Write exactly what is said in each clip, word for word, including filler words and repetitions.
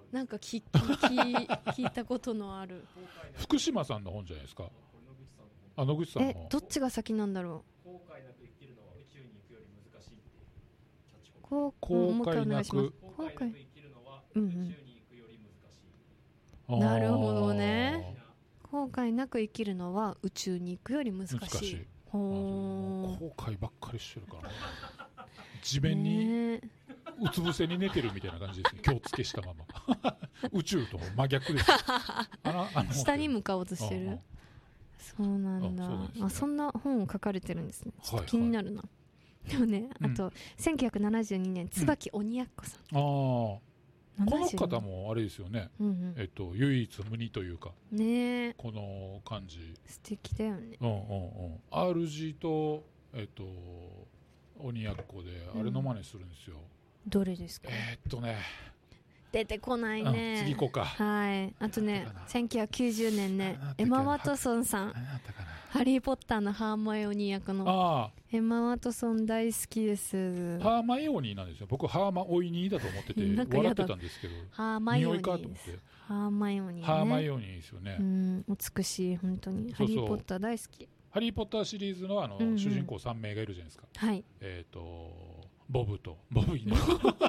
なんか聞聞聞いたことのある。 福島さんの本じゃないですか。あ、野口さんのえ、どっちが先なんだろう。 後悔なく生きるのは宇宙に行くより難しいっていうキャッチコピー。 こう後もう一回悔なお願いします。 く後悔なく生きるのは宇宙に行くより難しい。 あーなるほどね。後悔なく生きるのは宇宙に行くより難しい。 難しい。あほ後悔ばっかりしてるから地ー。 面にねうつ伏せに寝てるみたいな感じですね。今日つけしたまま宇宙と真逆です。あのあの下に向かおうとしてうんうんる。そうなんだ。 あそうなんですねあ、そんな本を書かれてるんですね。ちょっとはい気になるな。でもね、 うんあとせんきゅうひゃくななじゅうにねん椿鬼奴さん。 ああこのななじゅうに方もあれですよね。 うんうんえっと唯一無二というかねえ、 この感じ。 素敵だよね。 うんうんうん アールジー とえっと鬼奴であれの真似するんですよ。 どれですか。 えーっとね出てこないうんね。 次行こうか。 はい。あとねなんだったかなせんきゅうひゃくきゅうじゅうねんねなんだったっけエマ・ワトソンさん、 あれだったかな。 ハリー・ポッターのハーマイオニー役のあエマ・ワトソン大好きです。 あハーマイオニーなんですよ。僕ハーマオイニーだと思っててなんかやだ笑ってたんですけどハーマイオ匂いニーですかと思って。 ハーマイオニーね。 ハーマイオニーですよね。 うん美しい本当に。 そうそうハリー・ポッター大好き。 ハリー・ポッターシリーズのあの、 うんうん主人公さん名がいるじゃないですか。 はい。 えっ、とボブとボブいね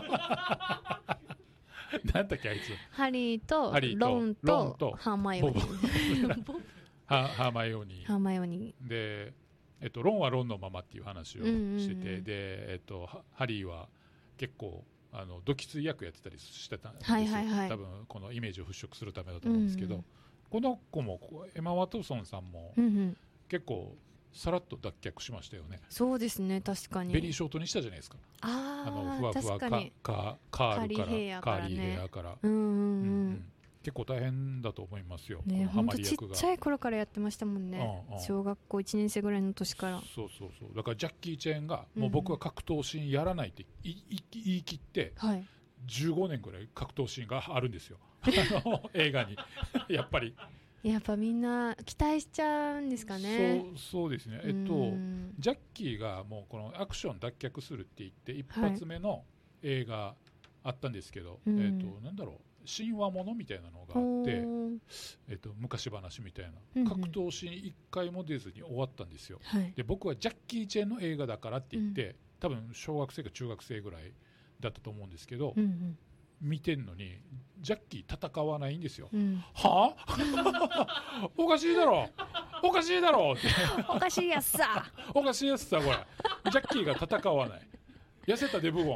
なんだっけあいつハリーとハリーとロンロンととハーマイオニー。ボブハハーマイオニーハーマイオニで、えっと、ロンはロンのままっていう話をしてて、 うんうんうんで、えっと、ハハリーは結構あのドキツイ役やってたりしてたんですよ、 はいはいはい多分このイメージを払拭するためだと思うんですけど、 うんうんこの子もこうエマ・ワトソンさんもー。うんうん。 結構さらっと脱却しましたよね。 そうですね確かに。 ベリーショートにしたじゃないですか。 ああのあふわふわか確かに。 かカールからカーリーヘアからねカーリーヘアから、 うんうんうんう。 うんん結構大変だと思いますよ、こねのハ本当ちっマり役が。 ちゃい頃からやってましたもんね。 うんうん小学校いちねん生ぐらいの年から。 そうそうそうだからジャッキー・チェーンがうんもう僕は格闘シーンやらないって言い言い切ってはい。 じゅうごねんぐらい格闘シーンがあるんですよあの映画にやっぱりやっぱみんな期待しちゃうんですかね。 そうそうですねえっうとんジャッキーがもうこのアクション脱却するって言って一発目の映画あったんですけど、 うんえっとなんだろう神話ものみたいなのがあって、 ほーえっと昔話みたいなうんうん格闘シーンいっかいも出ずに終わったんですよ。 はい。 で僕はジャッキー・チェンの映画だからって言って、多分小学生か中学生ぐらいだったと思うんですけど、 うんうん見てんのにジャッキー戦わないんですよ。 うん。 はあおかしいだろおかしいだろっておかしいやつさ。 おかしいやつさこれジャッキーが戦わない痩せたデブゴン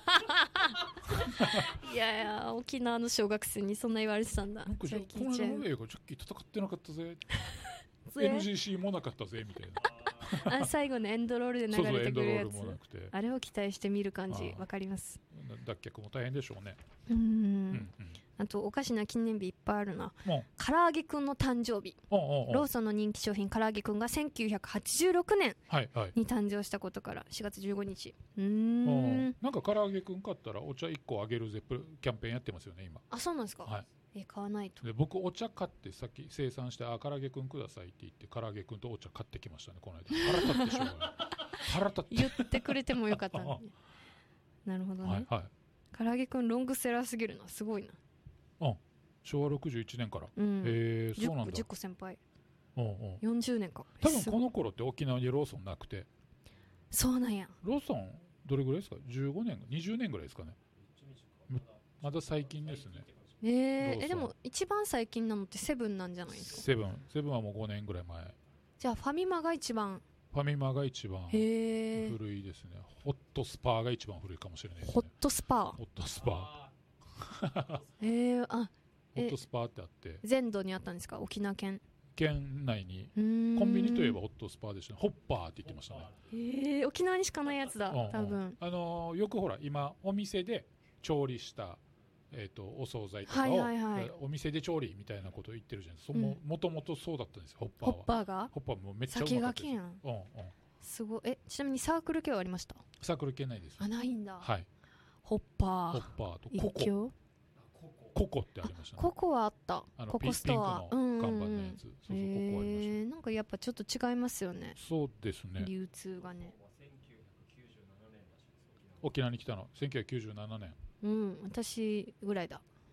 いやいや沖縄の小学生にそんな言われてたんだ。 なんかじゃジャッキこのーチェン間の映画ジャッキー戦ってなかったぜぜエヌジーシー もなかったぜみたいなあ最後のエンドロールで流そうそうれてエンドロールくるやつもなくてあれを期待して見る感じああわかります。 脱却も大変でしょうね。 うん、 うんうんあとおかしな記念日いっぱいあるな。 も唐揚げくんの誕生日。 うおうおうおうローソンの人気商品唐揚げくんがせんきゅうひゃくはちじゅうろくねんはいはいに誕生したことからしがつじゅうごにち。うーうんんなんか唐揚げくん買ったらお茶いっこあげるぜプキャンペーンやってますよね今。 あそうなんですか、 はいえ買わないと。 で僕お茶買ってさっき生産してあ唐揚げくんくださいって言って唐揚げくんとお茶買ってきましたねこの間。腹立ってしょうがない腹立って言ってくれてもよかったのになるほどね、 はいはい唐揚げくんロングセラーすぎるなすごいな。 うん昭和ろくじゅういちねんから、 うんへえじゅっそうなんだ。 じゅっこ先輩うんうんよんじゅうねんか。 多分すごいこの頃って沖縄にローソンなくてそうなんや。 ローソンどれぐらいですかじゅうごねんにじゅうねんぐらいですかね。まだ最近ですね。 えローソンー、えでも一番最近なのってセブンなんじゃないですか。 セブンセブンはもうごねんぐらい前。 じゃあファミマが一番。 ファミマが一番へえ古いですね。ホットスパーが一番古いかもしれないですホッね。 トスパホットスパえー、あーホットスパーってあって全土にあったんですか沖縄県。 県内にうーんコンビニといえばホットスパーでしたね。ホッパーって言ってましたね。 えー、沖縄にしかないやつだうんうん多分。 あのーよくほら今お店で調理したえー、とお惣菜とかを、 はいはいはいお店で調理みたいなことを言ってるじゃないですか。ももともとそうだったんですよホッパーは。 ホッパーがホッパーもめっちゃう先まかったですよ。 駆けやん。 うんうんすごい。えちなみにサークル系はありました。 サークル系ないです。 あないんだ、 はい。 ホッパーホッパーと一ココ強ココってありましたね。 ココはあったあのココストアピンクの看板のやつうんうんうんそうそうココありましたえー、なんかやっぱちょっと違いますよねそうですね。 流通がね。 せんきゅうひゃくきゅうじゅうななねんらしいです沖縄。 沖縄に来たのせんきゅうひゃくきゅうじゅうななねん。 うん私ぐらいだ